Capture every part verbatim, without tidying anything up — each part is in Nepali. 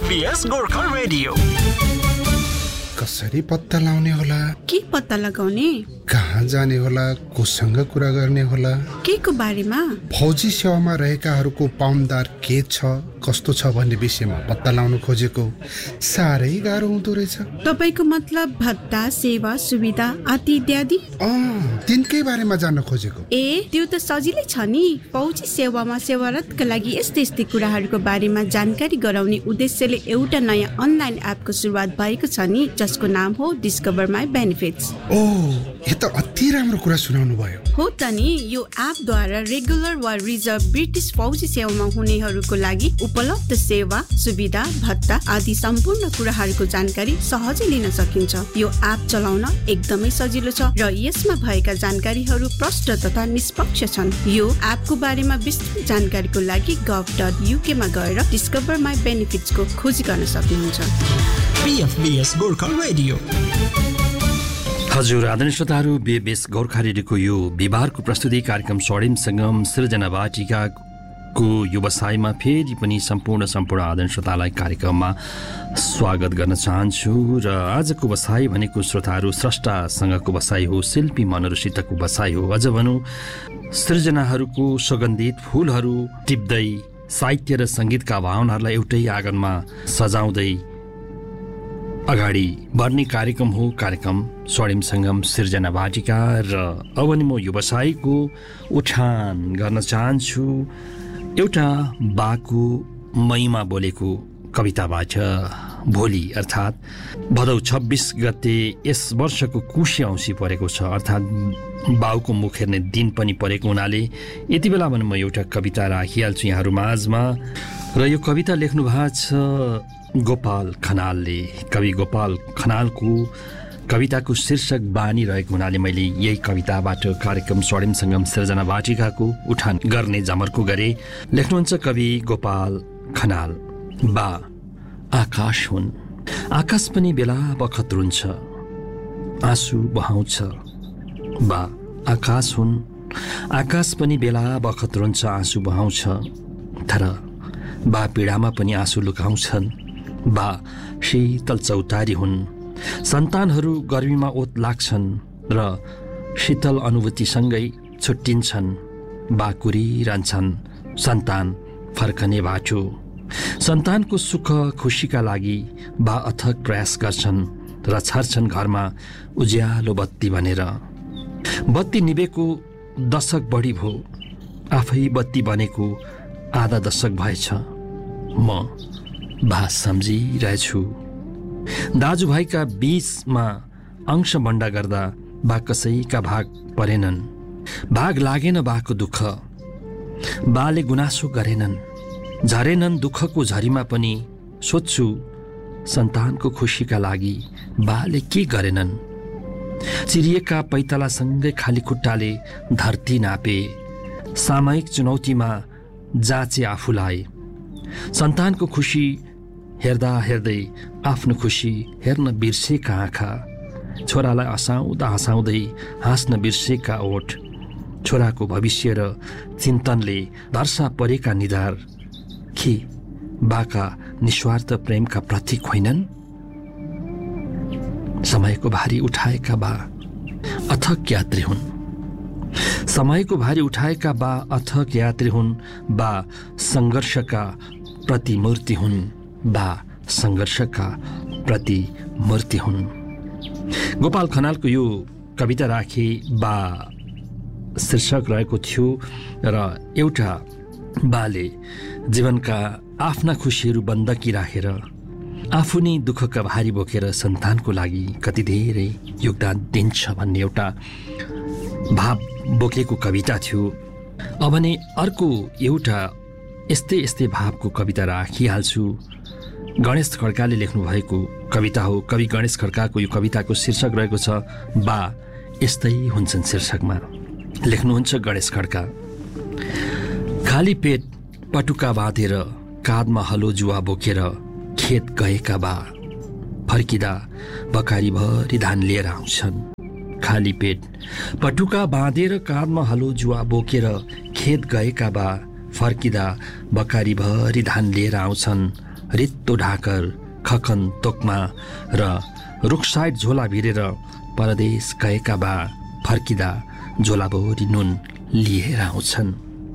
पीएफबीएस गोर्खा रेडियो। कसरी पत्ता लाउने होला? के पत्ता लगाउने? कहाँ जाने होला? कोसँग कुरा गर्ने होला? के को बारेमा? फौजी सेवामा रहेकाहरूको पाउन्दार के छ, कस्तो छ भन्ने विषयमा पत्ता लाउन खोजेको साह्रै गाह्रो हुँदो रहेछ। तपाईको मतलब भत्ता, सेवा, सुविधा आदि इत्यादि? अँ, तिनकै बारेमा जान्न खोजेको। ए, त्यो त सजिलै छ नि। फौजी सेवामा सेवारतका लागि यस्तै यस्तै कुराहरूको बारेमा जानकारी गराउने उद्देश्यले एउटा नयाँ अनलाइन एपको सुरुवात भएको छ नि, जसको नाम हो डिस्कभर माई बेनिफिट्स। ओ, यो त अति राम्रो कुरा सुनाउनु भयो। हो त नि। यो एपद्वारा रेगुलर वा रिजर्भ ब्रिटिस फौजी सेवामा हुनेहरूको लागि उपलब्ध सेवा, सुविधा, भत्ता आदि सम्पूर्ण कुराहरूको जानकारी सहजै लिन सकिन्छ। यो एप चलाउन एकदमै सजिलो छ र यसमा भएका जानकारीहरू प्रष्ट तथा निष्पक्ष छन्। यो एपको बारेमा विस्तृत जानकारीको लागि गभ डट युके मा गएर डिस्कभर माई बेनिफिट्स को खोजी गर्न सक्नुहुन्छ। पीएफबीएस गोर्खा रेडियो। हजुर आदरणीय श्रोताहरू, बीएफबीएस गोर्खा रेडियोको यो बिहिबारको प्रस्तुति कार्यक्रम स्वर्णिम सङ्गम सृजना वाटिकाको व्यवसायमा फेरि पनि सम्पूर्ण सम्पूर्ण आदरणीय श्रोतालाई कार्यक्रममा स्वागत गर्न चाहन्छु। र आजको बसाइ भनेको श्रोताहरू स्रष्टासँगको बसाइ हो, शिल्पी मनहरूसितको बसाइ हो। अझ भनौँ सृजनाहरूको सुगन्धित फुलहरू टिप्दै साहित्य र सङ्गीतका भावनाहरूलाई एउटै आँगनमा सजाउँदै अगाडि बढ्ने कार्यक्रम हो कार्यक्रम स्वर्णिम सङ्गम सृजना वाटिका। र अब नि म व्यवसायको उठान गर्न चाहन्छु एउटा बाको मईमा बोलेको कविताबाट। भोलि अर्थात् भदौ छब्बिस गते यस वर्षको कुशे औँसी परेको छ, अर्थात् बाउको मुख हेर्ने दिन पनि परेको हुनाले यति बेला भने म एउटा कविता राखिहाल्छु यहाँहरू माझमा। र यो कविता लेख्नु भएको छ गोपाल खनालले। कवि गोपाल खनालको कविताको शीर्षक बानी रहेको हुनाले मैले यही कविताबाट कार्यक्रम स्वर्णिम सङ्गम सृजना वाटिकाको उठान गर्ने जमर्को गरे। लेख्नुहुन्छ कवि गोपाल खनाल। बा आकाश हुन्, आकाश पनि बेला बखत रुन्छ, आँसु बहाउँछ। बा आकाश हुन्, आकाश पनि बेला बखत रुन्छ, आँसु बहाउँछ। तर बा पीडामा पनि आँसु लुकाउँछन्। बा शीतल चौतारी हुन्, सन्तानहरू गर्मीमा ओत लाग्छन् र शीतल अनुभूतिसँगै छुट्टिन्छन्। बा कुरिरहन्छन् सन्तान फर्कने बाटो, सन्तानको सुख खुसीका लागि बा अथक प्रयास गर्छन् र छर्छन् घरमा उज्यालो बत्ती भनेर। बत्ती निभेको दशक बढी भयो, आफै बत्ती बनेको आधा दशक भएछ। म बा सम्झिरहेछु। दाजुभाइका बीचमा अंश बन्डा गर्दा बा कसैका भाग परेनन्, भाग लागेन बाको दुःख। बाले गुनासो गरेनन्, झरेनन् दुःखको झरीमा पनि। सोध्छु सन्तानको खुसीका लागि बाले के गरेनन्। चिरिएका पैतालासँगै खाली खुट्टाले धरती नापे, सामयिक चुनौतीमा जाँचे आफूलाई। सन्तानको खुसी हेर्दा हेर्दै आफ्नो खुसी हेर्न बिर्सेका आँखा, छोरालाई हँसाउँदा हँसाउँदै हाँस्न बिर्सेका ओठ, छोराको भविष्य र चिन्तनले धर्सा परेका निधार के बाका निस्वार्थ प्रेमका प्रतीक होइनन्? समयको भारी उठाएका बा अथक यात्री हुन्, समयको भारी उठाएका बा अथक यात्री हुन्। बा सङ्घर्षका प्रतिमूर्ति हुन्, बा सङ्घर्षका प्रतिमूर्ति हुन्। गोपाल खनालको यो कविता राखे बा शीर्षक रहेको थियो र एउटा बाले जीवनका आफ्ना खुसीहरू बन्दकी राखेर आफू नै दुःखका भारी बोकेर सन्तानको लागि कति धेरै योगदान दिन्छ भन्ने एउटा भाव बोकेको कविता थियो। अब भने अर्को एउटा यस्तै यस्तै भावको कविता राखिहाल्छु। गणेश खड्काले लेख्नु भएको कविता हो। कवि गणेश खड्काको यो कविताको शीर्षक रहेको छ बा यस्तै हुन्छन्। शीर्षकमा लेख्नुहुन्छ गणेश खड्का। खाली पेट पटुका बाँधेर काँधमा हलो जुवा बोकेर खेत गएका बा फर्किँदा बकारीभरि धान लिएर आउँछन्। खाली पेट पटुका बाँधेर काँधमा हलो जुवा बोकेर खेत गएका बा फर्किँदा बकारीभरि धान लिएर आउँछन्। रित्तो ढाकर खखन तोकमा र रुखसाइड झोला भिरेर परदेश गएका बा फर्किँदा झोलाभरि नुन लिएर आउँछन्।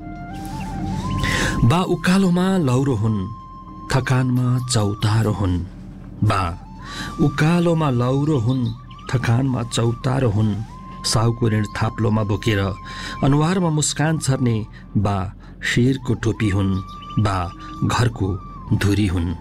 बा उकालोमा लौरो हुन्, थकानमा चौतारो हुन्। बा उकालोमा लौरो हुन्, थकानमा चौतारो हुन्। साउको ऋण थाप्लोमा बोकेर अनुहारमा मुस्कान छर्ने बा शिरको टोपी हुन्, बा घरको धुरी हुन्।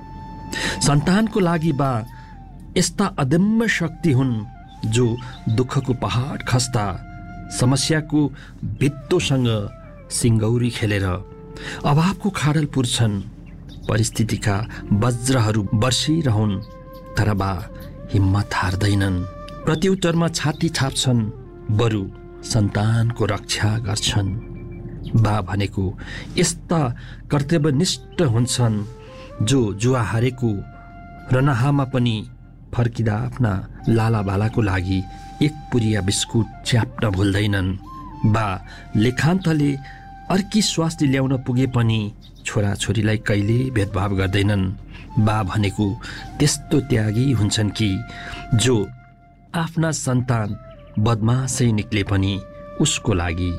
सन्तानको लागि बा यस्ता अदम्य शक्ति हुन् जो दुःखको पहाड खस्दा समस्याको भित्तोसँग सिङ्गौरी खेलेर अभावको खाडल पुर्छन्। परिस्थितिका वज्रहरू बर्सिरहन् तर बा हिम्मत हार्दैनन्। प्रत्युत्तरमा छाती छाप्छन्, बरु सन्तानको रक्षा गर्छन्। बा भनेको यस्ता कर्तव्यनिष्ठ हुन्छन् जो जुवा हारेको रनहामा पनि फर्किँदा आफ्ना लालाबालाको लागि एक पुरिया बिस्कुट च्याप्न भुल्दैनन्। बा लेखान्तले अर्की स्वास्थ्य ल्याउन पुगे पनि छोराछोरीलाई कहिले भेदभाव गर्दैनन्। बा भनेको त्यस्तो त्यागी हुन्छन् कि जो आफ्ना सन्तान बदमासै निक्ले पनि उसको लागि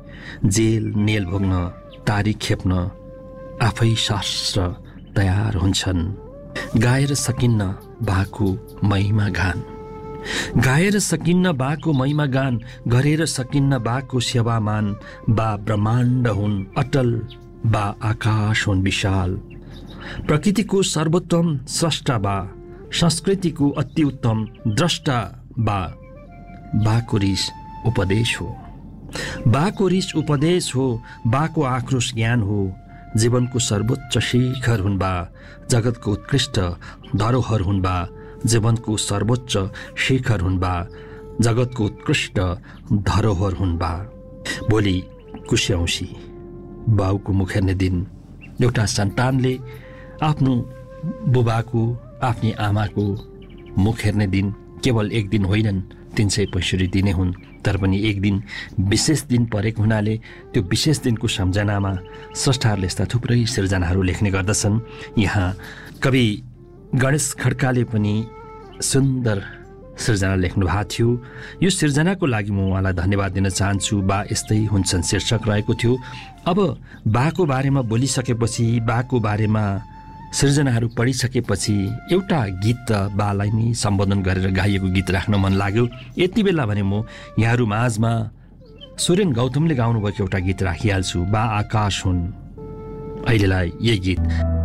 जेल नेल भोग्न तारिख खेप्न आफै शास्त्र तयार हुन्छन्। गाएर सकिन्न बाको महिमा गान, गाएर सकिन्न बाको महिमा गान, गरेर सकिन्न बाको सेवामान। बा ब्रह्माण्ड हुन् अटल, बा आकाश हुन् विशाल। प्रकृतिको सर्वोत्तम स्रष्टा बा, संस्कृतिको अति उत्तम द्रष्टा बा। बाको रिस उपदेश हो, बाको रिस उपदेश हो। बाको आक्रोश ज्ञान हो। जीवनको सर्वोच्च शिखर हुन् बा, जगतको उत्कृष्ट धरोहर हुन् बा। जीवनको सर्वोच्च शिखर हुन् बा, जगतको उत्कृष्ट धरोहर हुन् बा। भोलि कुशौँसी बाउको मुख हेर्ने दिन। एउटा सन्तानले आफ्नो बुबाको आफ्नी आमाको मुख हेर्ने दिन केवल एक दिन होइनन्, तीन सय पैँसठी दिने हुन्। तर पनि एक दिन विशेष दिन परेको हुनाले त्यो विशेष दिनको सम्झनामा स्रष्टाहरूले यस्ता थुप्रै सिर्जनाहरू लेख्ने गर्दछन्। यहाँ कवि गणेश खड्काले पनि सुन्दर सिर्जना लेख्नु भएको थियो। यो सिर्जनाको लागि म उहाँलाई धन्यवाद दिन चाहन्छु। बा यस्तै हुन्छन् शीर्षक रहेको थियो। अब बाको बारेमा बोलिसकेपछि, बाको बारेमा सिर्जनाहरू पढिसकेपछि एउटा गीत बालाई नै सम्बोधन गरेर गाइएको गीत राख्न मन लाग्यो। यति बेला भने म यहाँहरू माझमा सुरेन गौतमले गाउनुभएको एउटा गीत राखिहाल्छु। बा आकाश हुन्। अहिलेलाई यही गीत।